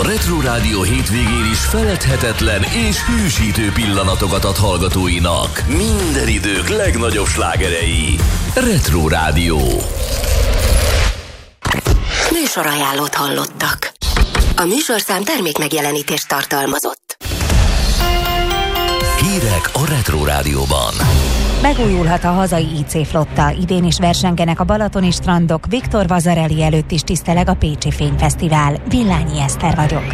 A Retro Rádió hétvégén is feledhetetlen és hűsítő pillanatokat ad hallgatóinak. Minden idők legnagyobb slágerei. Retro Rádió. Műsorajánlót hallottak. A műsorszám termékmegjelenítést tartalmazott. Hírek a Retro Rádióban. Megújulhat a hazai IC flotta. Idén is versengenek a balatoni strandok. Viktor Vasarely előtt is tiszteleg a Pécsi Fényfesztivál. Villányi Eszter vagyok.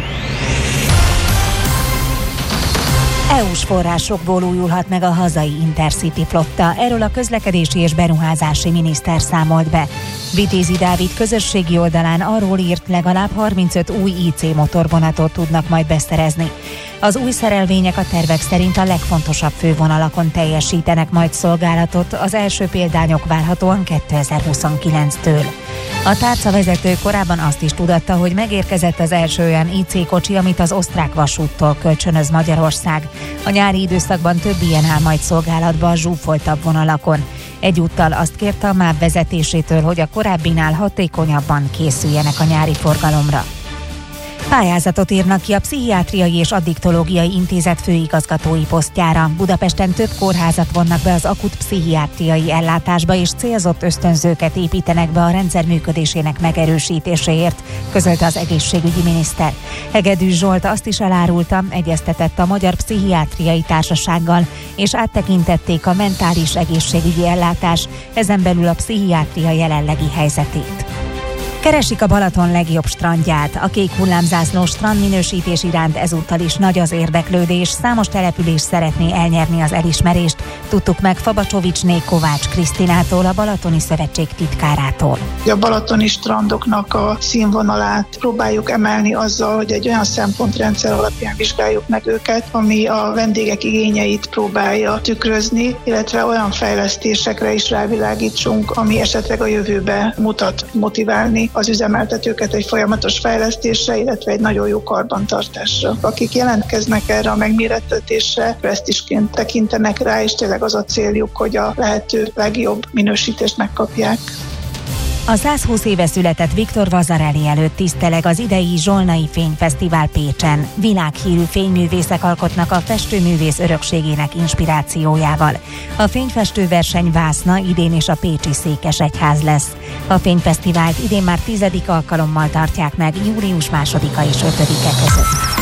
EU-s forrásokból újulhat meg a hazai Intercity flotta. Erről a közlekedési és beruházási miniszter számolt be. Vitézi Dávid közösségi oldalán arról írt, legalább 35 új IC motorvonatot tudnak majd beszerezni. Az új szerelvények a tervek szerint a legfontosabb fővonalakon teljesítenek majd szolgálatot, az első példányok várhatóan 2029-től. A tárcavezető korábban azt is tudatta, hogy megérkezett az első olyan IC kocsi, amit az osztrák vasúttól kölcsönöz Magyarország. A nyári időszakban több ilyen áll majd szolgálatba a zsúfoltabb vonalakon. Egyúttal azt kérte a MÁV vezetésétől, hogy a korábbinál hatékonyabban készüljenek a nyári forgalomra. Pályázatot írnak ki a Pszichiátriai és Addiktológiai Intézet főigazgatói posztjára. Budapesten több kórházat vonnak be az akut pszichiátriai ellátásba, és célzott ösztönzőket építenek be a rendszer működésének megerősítéséért, közölte az egészségügyi miniszter. Hegedűs Zsolt azt is elárulta, egyeztetett a Magyar Pszichiátriai Társasággal, és áttekintették a mentális egészségügyi ellátás, ezen belül a pszichiátria jelenlegi helyzetét. Keresik a Balaton legjobb strandját. A kék hullámzászló strandminősítés iránt ezúttal is nagy az érdeklődés, számos település szeretné elnyerni az elismerést. Tudtuk meg Fabacsovicsné Kovács Krisztinától, a Balatoni Szövetség titkárától. A balatoni strandoknak a színvonalát próbáljuk emelni azzal, hogy egy olyan szempontrendszer alapján vizsgáljuk meg őket, ami a vendégek igényeit próbálja tükrözni, illetve olyan fejlesztésekre is rávilágítsunk, ami esetleg a jövőbe mutat, motiválni az üzemeltetőket egy folyamatos fejlesztésre, illetve egy nagyon jó karbantartásra. Akik jelentkeznek erre a megmérettetésre, presztízsként tekintenek rá, és tényleg az a céljuk, hogy a lehető legjobb minősítést megkapják. A 120 éve született Viktor Vasarely előtt tiszteleg az idei Zsolnai Fényfesztivál Pécsen. Világhírű fényművészek alkotnak a festőművész örökségének inspirációjával. A fényfestőverseny vászna idén is a pécsi Székesegyház lesz. A fényfesztivált idén már 10. alkalommal tartják meg, július 2-a és 5-e között.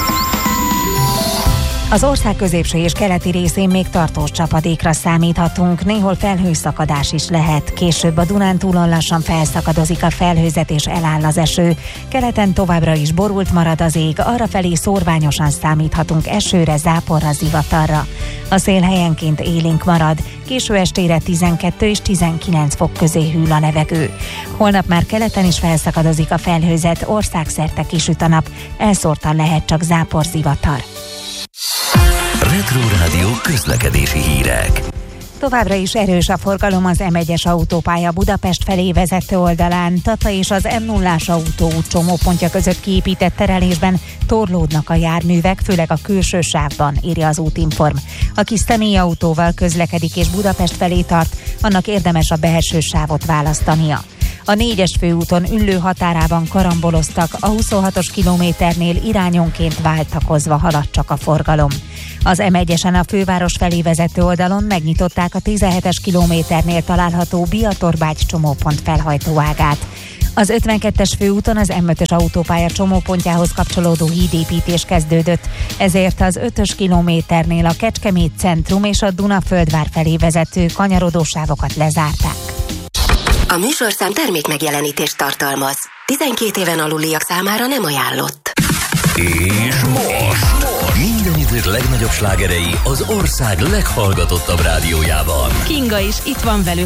Az ország középső és keleti részén még tartós csapadékra számíthatunk, néhol felhőszakadás is lehet. Később a Dunántúlon lassan felszakadozik a felhőzet és eláll az eső. Keleten továbbra is borult marad az ég, arrafelé szórványosan számíthatunk esőre, záporra, zivatarra. A szél helyenként élénk marad, késő estére 12 és 19 fok közé hűl a levegő. Holnap már keleten is felszakadozik a felhőzet, országszerte kisüt a nap, elszórtan lehet csak zápor, zivatar. Retro Rádió közlekedési hírek. Továbbra is erős a forgalom az M1-es autópálya Budapest felé vezető oldalán. Tata és az M0-ás autóút csomópontja között kiépített terelésben torlódnak a járművek, főleg a külső sávban, írja az Útinform. Aki személyautóval közlekedik és Budapest felé tart, annak érdemes a belső sávot választania. A 4-es főúton Üllő határában karamboloztak, a 26-os kilométernél irányonként váltakozva halad csak a forgalom. Az M1-esen a főváros felé vezető oldalon megnyitották a 17-es kilométernél található Biatorbágy csomópont felhajtóágát. Az 52-es főúton az M5-ös autópálya csomópontjához kapcsolódó hídépítés kezdődött, ezért az 5-ös kilométernél a Kecskemét centrum és a Dunaföldvár felé vezető kanyarodósávokat lezárták. A műsorszám termékmegjelenítést tartalmaz. 12 éven aluliak számára nem ajánlott. És most minden idők legnagyobb slágerei az ország leghallgatottabb rádiójában. Kinga is itt van velünk.